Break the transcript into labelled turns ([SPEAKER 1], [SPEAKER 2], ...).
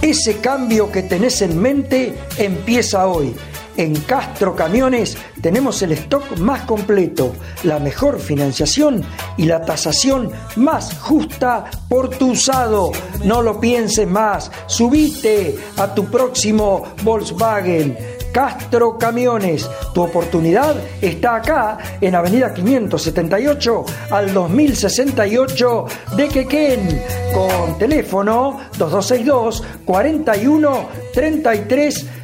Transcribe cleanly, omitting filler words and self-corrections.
[SPEAKER 1] Ese cambio que tenés en mente empieza hoy. En Castro Camiones tenemos el stock más completo, la mejor financiación y la tasación más justa por tu usado. No lo pienses más, subite a tu próximo Volkswagen. Castro Camiones, tu oportunidad está acá en Avenida 578 al 2068 de Quequén, con teléfono 2262 41 33